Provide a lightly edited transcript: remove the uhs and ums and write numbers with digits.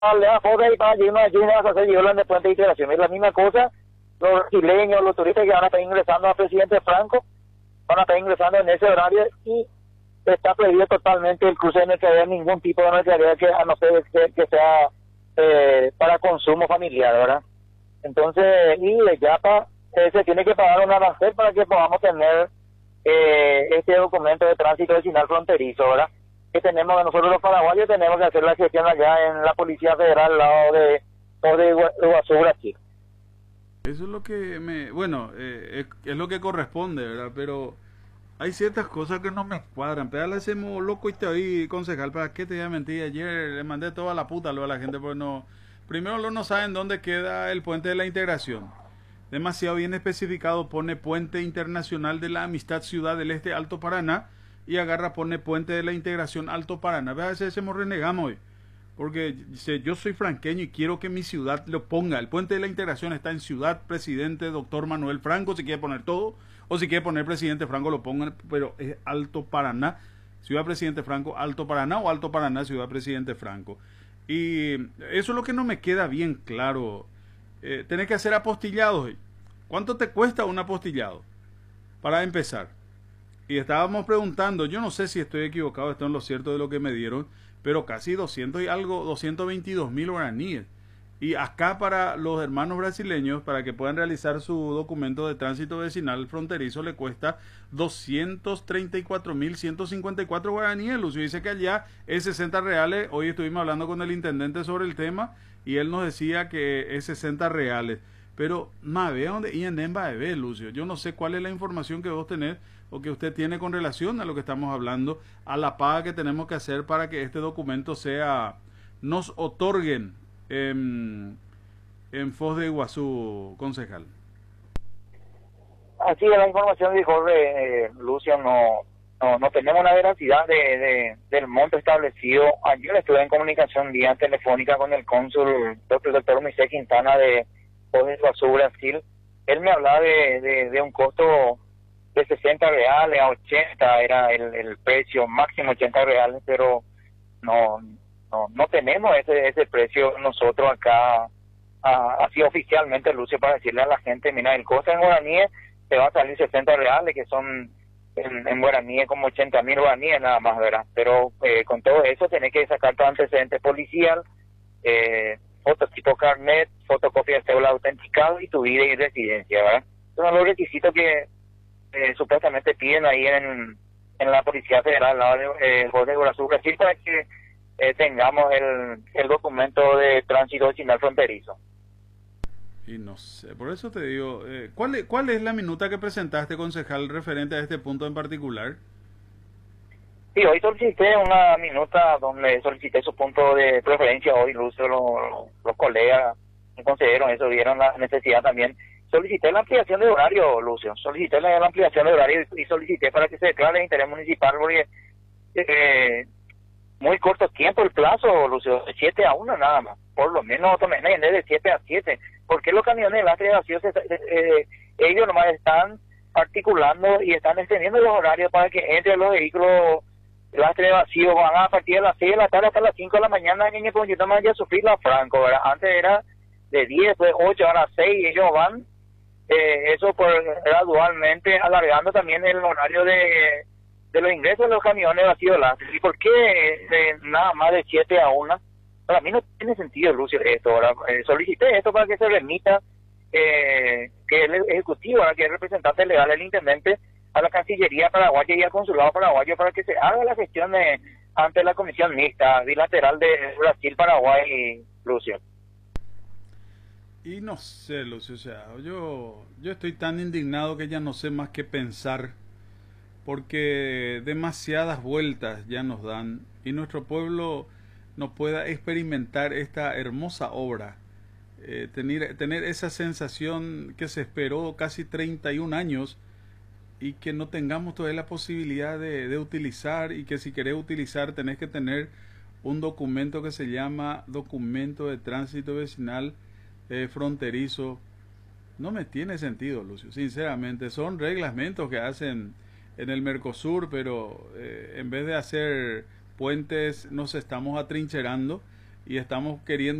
le da fotos y para allí, allí vas a hacer violan de puente de integración. Es la misma cosa, los brasileños, los turistas que van a estar ingresando al presidente Franco, van a estar ingresando en ese horario y está prohibido totalmente el cruce de mercadería, ningún tipo de mercadería que a no ser que sea para consumo familiar, ¿verdad? Entonces, y de Yapa se tiene que pagar un arancel para que podamos tener este documento de tránsito vecinal fronterizo, ¿verdad? Que tenemos nosotros los paraguayos, tenemos que hacer la gestión allá en la Policía Federal al lado de Iguazú, Brasil. Eso es lo que bueno, es lo que corresponde, ¿verdad? Pero hay ciertas cosas que no me cuadran. Pero le hacemos loco y te oí, concejal, ¿para qué te voy a mentir? Ayer le mandé toda la puta a la gente, porque no, primero no saben dónde queda el puente de la integración. Demasiado bien especificado, pone Puente Internacional de la Amistad Ciudad del Este Alto Paraná y agarra, pone Puente de la Integración Alto Paraná. A veces hacemos renegamos hoy, porque dice, yo soy franqueño y quiero que mi ciudad lo ponga. El Puente de la Integración está en Ciudad Presidente Doctor Manuel Franco, si quiere poner todo, o si quiere poner Presidente Franco lo pongan, pero es Alto Paraná, Ciudad Presidente Franco, Alto Paraná, o Alto Paraná, Ciudad Presidente Franco. Y eso es lo que no me queda bien claro. Tenés que hacer apostillados. ¿Cuánto te cuesta un apostillado? Para empezar. Y estábamos preguntando, yo no sé si estoy equivocado, esto es lo cierto de lo que me dieron, pero casi 200 y algo, 222.000 guaraníes. Y acá para los hermanos brasileños, para que puedan realizar su documento de tránsito vecinal fronterizo, le cuesta 234.154 guaraníes. Lucio dice que allá es 60 reales. Hoy estuvimos hablando con el intendente sobre el tema y él nos decía que es 60 reales. Pero, ve dónde y en Embaebe, Lucio. Yo no sé cuál es la información que vos tenés o que usted tiene con relación a lo que estamos hablando, a la paga que tenemos que hacer para que este documento nos otorguen en Foz de Iguazú, concejal. Así es la información, dijo Lucio, no tenemos la veracidad del monto establecido. Ayer estuve en comunicación vía telefónica con el cónsul, doctor Moisés Quintana de Foz de Iguazú, Brasil. Él me hablaba de un costo de 60 reales a 80, era el precio máximo 80 reales, pero no tenemos ese precio nosotros acá, así oficialmente, Lucio, para decirle a la gente, mira, el costo en guaraníes te va a salir 60 reales, que son en guaraníes como 80.000 guaraníes nada más, ¿verdad? Pero con todo eso tenés que sacar tu antecedente policial, fototipo carnet, fotocopia de cédula autenticado y tu vida y residencia, ¿verdad? Esos son los requisitos que supuestamente piden ahí en la Policía Federal, al lado de José Iguazú, Brasil, para que tengamos el documento de tránsito vecinal fronterizo. Y no sé, por eso te digo, ¿cuál es la minuta que presentaste, concejal, referente a este punto en particular? Sí, hoy solicité una minuta donde solicité su punto de preferencia. Hoy, Lucio, los colegas consideraron eso, vieron la necesidad también. Solicité la ampliación de horario, Lucio, solicité la ampliación de horario y solicité para que se declare el interés municipal, porque muy corto tiempo el plazo, Lucio, de 7 a 1 nada más, por lo menos de 7 a 7, porque los camiones de lastre vacío, ellos nomás están articulando y están extendiendo los horarios para que entre los vehículos lastre vacío, van a partir de las 6 de la tarde hasta las 5 de la mañana, en el poquito más ya sufrir la Franco, ¿verdad? Antes era de 10, después 8, ahora 6, y ellos van, eso por gradualmente alargando también el horario de los ingresos de los camiones vacíos lastre. ¿Y por qué nada más de 7 a 1? Para mí no tiene sentido, Lucio, esto. Ahora solicité esto para que se remita, que el ejecutivo, ahora que es el representante legal del intendente, a la Cancillería paraguaya y al Consulado paraguayo para que se haga la gestión ante la Comisión Mixta Bilateral de Brasil-Paraguay, Lucio. Y no sé, Lucio, o sea, yo estoy tan indignado que ya no sé más qué pensar, porque demasiadas vueltas ya nos dan y nuestro pueblo no pueda experimentar esta hermosa obra, tener esa sensación que se esperó casi 31 años y que no tengamos todavía la posibilidad de utilizar, y que si querés utilizar tenés que tener un documento que se llama documento de tránsito vecinal fronterizo. No me tiene sentido, Lucio, sinceramente. Son reglamentos que hacen en el Mercosur, pero en vez de hacer puentes nos estamos atrincherando y estamos queriendo